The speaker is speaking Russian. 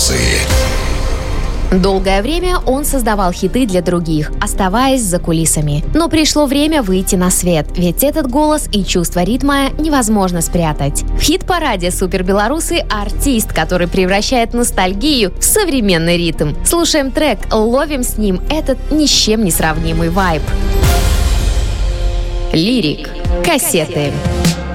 Белорусы. Долгое время он создавал хиты для других, оставаясь за кулисами. Но пришло время выйти на свет, ведь этот голос и чувство ритма невозможно спрятать. В хит-параде «Супер Белорусы» артист, который превращает ностальгию в современный ритм. Слушаем трек, ловим с ним этот ни с чем не сравнимый вайб. Лирик. Кассеты.